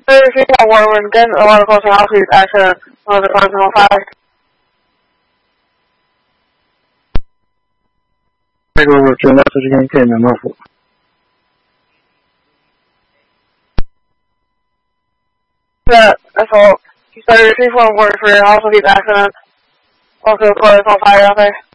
Thursday at Warren again, a lot of closer house we've accident on the Continental 5. 这个我觉得这是跟电源的符。 That's all. Thursday 4 Warren for also we've accident. Also close on fire out there.